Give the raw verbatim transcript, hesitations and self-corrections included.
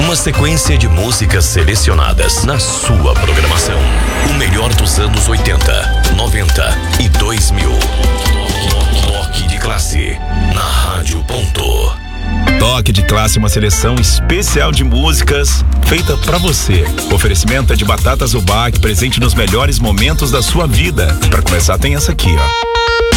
Uma sequência de músicas selecionadas na sua programação. O melhor dos anos oitenta, noventa e dois mil. Toque de Classe, na Rádio Ponto. Toque de Classe, uma seleção especial de músicas feita pra você. Oferecimento é de Batatas Zubac, presente nos melhores momentos da sua vida. Pra começar, tem essa aqui, ó.